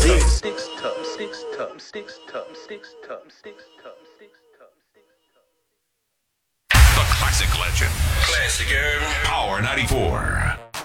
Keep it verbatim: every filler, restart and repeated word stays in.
sticks. Sticks, tub, sticks, tub, sticks, tub, sticks, tub, sticks, tub, sticks, tub, sticks, tub. The classic legend. Classic urban. Power ninety-four.